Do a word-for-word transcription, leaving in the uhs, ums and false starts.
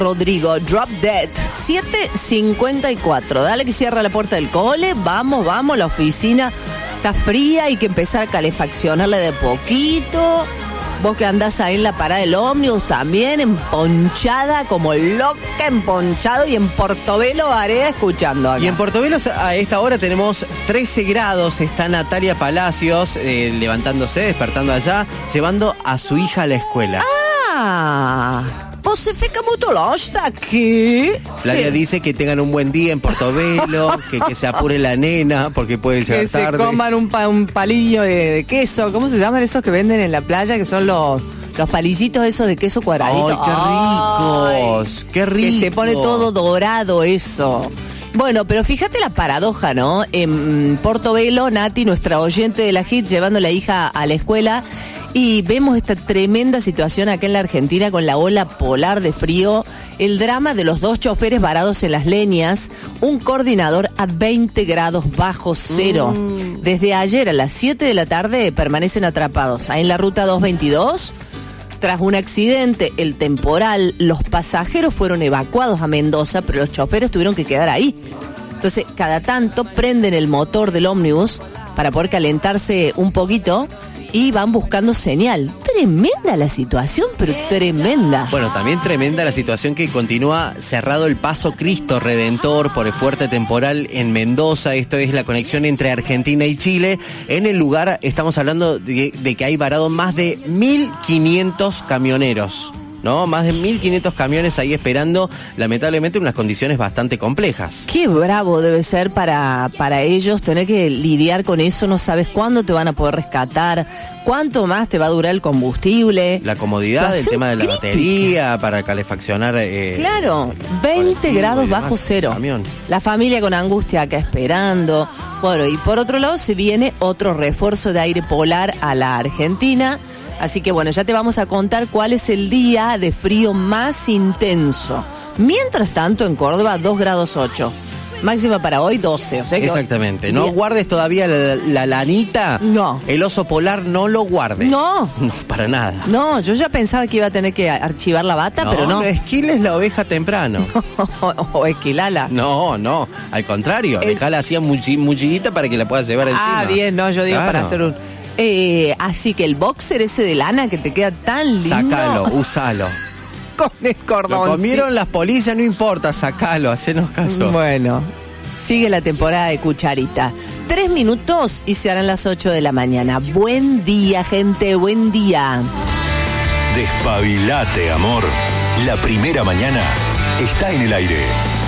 Rodrigo, Drop Dead, siete cincuenta y cuatro. Dale que cierra la puerta del cole, vamos, vamos, la oficina está fría, hay que empezar a calefaccionarla de poquito. Vos que andás ahí en la parada del ómnibus también, emponchada, como loca, emponchado, y en Portobelo Varela escuchando acá. Y en Portobelo a esta hora tenemos trece grados, está Natalia Palacios eh, levantándose, despertando allá, llevando a su hija a la escuela. Ah, você fica muito longe daqui. Flavia ¿Qué? dice que tengan un buen día en Portobelo, que, que se apure la nena porque puede llegar Que se tarde. coman un, pa, un palillo de, de queso. ¿Cómo se llaman esos que venden en la playa? Que son los, los palillitos esos de queso cuadradito. ¡Ay, qué ricos! ¡Qué rico! Que se pone todo dorado eso. Bueno, pero fíjate la paradoja, ¿no? En Portobelo, Nati, nuestra oyente de la hit, llevando a la hija a la escuela, y vemos esta tremenda situación acá en la Argentina con la ola polar de frío, el drama de los dos choferes varados en las leñas, un coordinador a veinte grados bajo cero. Mm. Desde ayer a las siete de la tarde permanecen atrapados ahí en la ruta doscientos veintidós. Tras un accidente, el temporal, los pasajeros fueron evacuados a Mendoza, pero los choferes tuvieron que quedar ahí. Entonces, cada tanto prenden el motor del ómnibus para poder calentarse un poquito y van buscando señal. Tremenda la situación, pero tremenda. Bueno, también tremenda la situación que continúa cerrado el paso Cristo Redentor por el fuerte temporal en Mendoza. Esto es la conexión entre Argentina y Chile. En el lugar estamos hablando de, de que hay varado más de mil quinientos camioneros, ¿no? Más de mil quinientos camiones ahí esperando, lamentablemente, unas condiciones bastante complejas. Qué bravo debe ser para, para ellos tener que lidiar con eso. No sabes cuándo te van a poder rescatar, cuánto más te va a durar el combustible. La comodidad, el tema de la crítica. batería para calefaccionar. Eh, claro, veinte grados bajo cero. Camión. La familia con angustia acá esperando. Bueno, y por otro lado se viene otro refuerzo de aire polar a la Argentina. Así que bueno, ya te vamos a contar cuál es el día de frío más intenso. Mientras tanto, en Córdoba, dos grados ocho. Máxima para hoy, doce. O sea que exactamente. Hoy... No guardes todavía la, la lanita. No. El oso polar no lo guardes. No. No, para nada. No, yo ya pensaba que iba a tener que archivar la bata, no, pero no. No, esquiles la oveja temprano. o, o esquilala. No, no. Al contrario, el... dejala así muchillita para que la puedas llevar encima. Ah, bien, no, yo digo claro. Para hacer un... Eh, así que el boxer ese de lana que te queda tan lindo. Sácalo, úsalo. Con el cordón. Lo comieron las polillas, no importa, sacalo, hacenos caso. Bueno, sigue la temporada de Cucharita. Tres minutos y se harán las ocho de la mañana. Buen día, gente, buen día. Despabilate, amor. La primera mañana está en el aire.